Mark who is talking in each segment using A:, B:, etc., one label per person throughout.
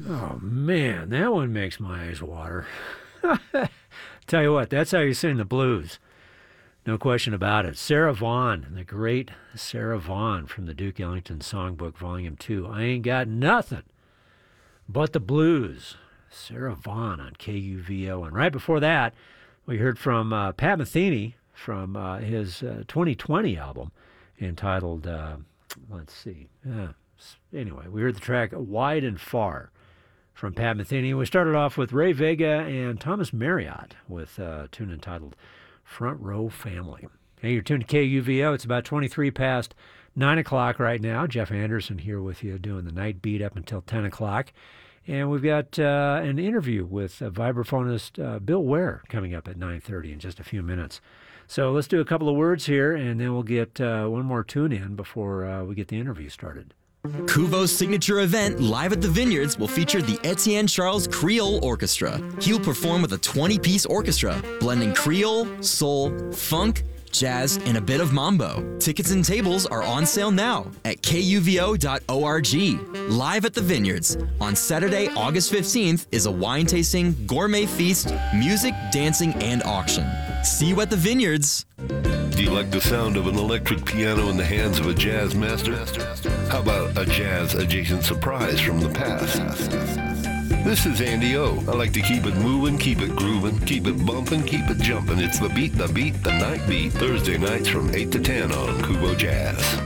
A: Oh, man, that one makes my eyes water. Tell you what, that's how you sing the blues. No question about it. Sarah Vaughan, the great Sarah Vaughan from the Duke Ellington Songbook, Volume 2. I ain't got nothing but the blues. Sarah Vaughan on KUVO. And right before that, we heard from Pat Metheny from his 2020 album entitled, let's see. Anyway, we heard the track Wide and Far from Pat Metheny. We started off with Ray Vega and Thomas Marriott with a tune entitled Front Row Family. Hey, you're tuned to KUVO. It's about 23 past 9 o'clock right now. Jeff Anderson here with you doing the night beat up until 10 o'clock. And we've got an interview with vibraphonist Bill Ware coming up at 9:30 in just a few minutes. So let's do a couple of words here, and then we'll get one more tune in before we get the interview started.
B: Kuvo's signature event, Live at the Vineyards, will feature the Etienne Charles Creole Orchestra. He'll perform with a 20-piece orchestra, blending Creole, soul, funk, jazz, and a bit of mambo. Tickets and tables are on sale now at kuvo.org. Live at the Vineyards on Saturday, August 15th is a wine tasting, gourmet feast, music, dancing, and auction. See you at the Vineyards.
C: Do you like the sound of an electric piano in the hands of a jazz master? How about a jazz-adjacent surprise from the past? This is Andy O. I like to keep it moving, keep it grooving, keep it bumping, keep it jumping. It's the night beat, Thursday nights from 8 to 10 on Kuvo Jazz.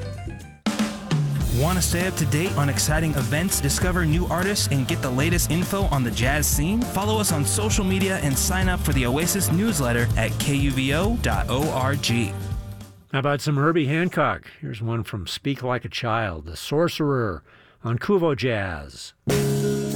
D: Want to stay up to date on exciting events, discover new artists, and get the latest info on the jazz scene? Follow us on social media and sign up for the Oasis newsletter at kuvo.org.
A: How about some Herbie Hancock? Here's one from Speak Like a Child, The Sorcerer on Kuvo Jazz.